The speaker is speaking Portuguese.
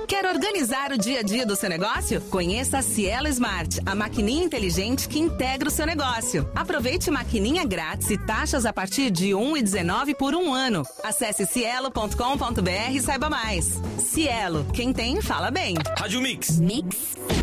Quer organizar o dia a dia do seu negócio? Conheça a Cielo Smart, a maquininha inteligente que integra o seu negócio. Aproveite maquininha grátis e taxas a partir de R$ 1,19 por um ano. Acesse cielo.com.br e saiba mais. Cielo, quem tem, fala bem. Rádio Mix.